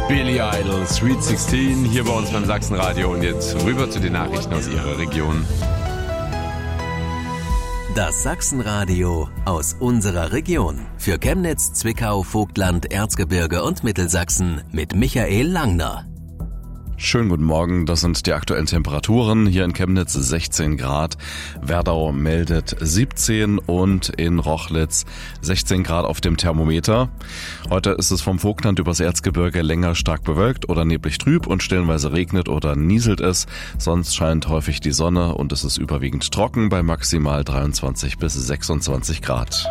Billy Idol, Sweet 16, hier bei uns beim Sachsenradio und jetzt rüber zu den Nachrichten aus Ihrer Region. Das Sachsenradio aus unserer Region. Für Chemnitz, Zwickau, Vogtland, Erzgebirge und Mittelsachsen mit Michael Langner. Schönen guten Morgen, das sind die aktuellen Temperaturen. Hier in Chemnitz 16 Grad, Werdau meldet 17 und in Rochlitz 16 Grad auf dem Thermometer. Heute ist es vom Vogtland übers Erzgebirge länger stark bewölkt oder neblig trüb und stellenweise regnet oder nieselt es. Sonst scheint häufig die Sonne und es ist überwiegend trocken bei maximal 23 bis 26 Grad.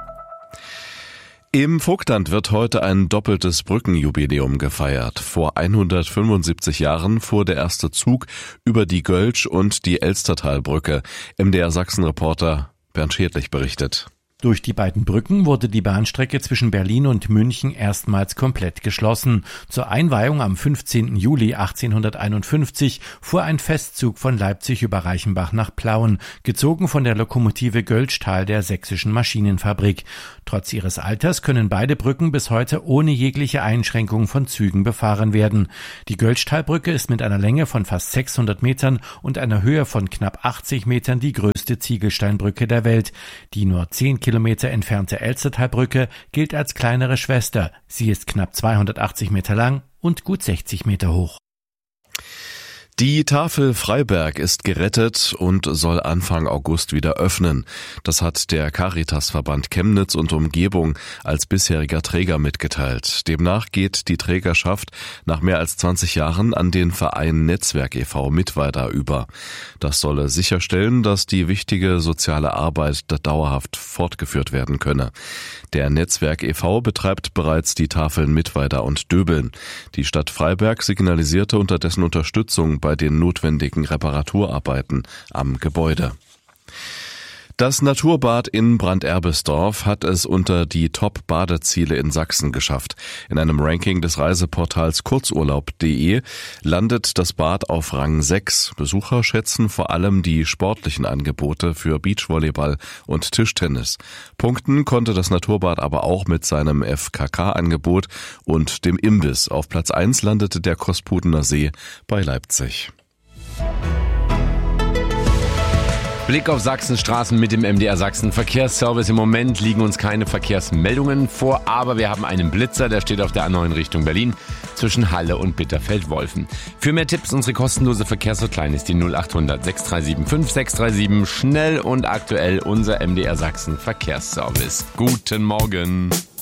Im Vogtland wird heute ein doppeltes Brückenjubiläum gefeiert. Vor 175 Jahren fuhr der erste Zug über die Göltsch und die Elstertalbrücke. MDR Sachsen-Reporter Bernd Schädlich berichtet. Durch die beiden Brücken wurde die Bahnstrecke zwischen Berlin und München erstmals komplett geschlossen. Zur Einweihung am 15. Juli 1851 fuhr ein Festzug von Leipzig über Reichenbach nach Plauen, gezogen von der Lokomotive Göltschtal der Sächsischen Maschinenfabrik. Trotz ihres Alters können beide Brücken bis heute ohne jegliche Einschränkung von Zügen befahren werden. Die Göltschtalbrücke ist mit einer Länge von fast 600 Metern und einer Höhe von knapp 80 Metern die größte Ziegelsteinbrücke der Welt. Die nur 10 Kilometer entfernte Elstertalbrücke gilt als kleinere Schwester. Sie ist knapp 280 Meter lang und gut 60 Meter hoch. Die Tafel Freiberg ist gerettet und soll Anfang August wieder öffnen. Das hat der Caritasverband Chemnitz und Umgebung als bisheriger Träger mitgeteilt. Demnach geht die Trägerschaft nach mehr als 20 Jahren an den Verein Netzwerk e.V. Mittweida über. Das solle sicherstellen, dass die wichtige soziale Arbeit dauerhaft fortgeführt werden könne. Der Netzwerk e.V. betreibt bereits die Tafeln Mittweida und Döbeln. Die Stadt Freiberg signalisierte unterdessen Unterstützung bei den notwendigen Reparaturarbeiten am Gebäude. Das Naturbad in Branderbesdorf hat es unter die Top-Badeziele in Sachsen geschafft. In einem Ranking des Reiseportals kurzurlaub.de landet das Bad auf Rang 6. Besucher schätzen vor allem die sportlichen Angebote für Beachvolleyball und Tischtennis. Punkten konnte das Naturbad aber auch mit seinem FKK-Angebot und dem Imbiss. Auf Platz 1 landete der Kospudener See bei Leipzig. Blick auf Sachsenstraßen mit dem MDR Sachsen Verkehrsservice. Im Moment liegen uns keine Verkehrsmeldungen vor, aber wir haben einen Blitzer, der steht auf der A9 Richtung Berlin zwischen Halle und Bitterfeld-Wolfen. Für mehr Tipps unsere kostenlose Verkehrshotline ist die 0800 637 5637. Schnell und aktuell unser MDR Sachsen Verkehrsservice. Guten Morgen.